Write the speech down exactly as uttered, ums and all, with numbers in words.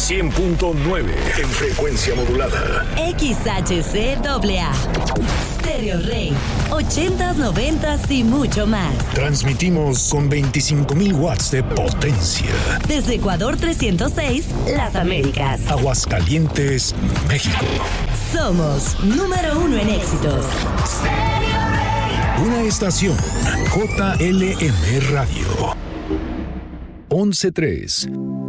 cien punto nueve en frecuencia modulada. X H C A A. Stereo Rey. ochentas, noventas y mucho más. Transmitimos con veinticinco mil watts de potencia. Desde Ecuador trescientos seis, Las Américas. Aguascalientes, México. Somos número uno en éxitos. Una estación J L M Radio. once tres.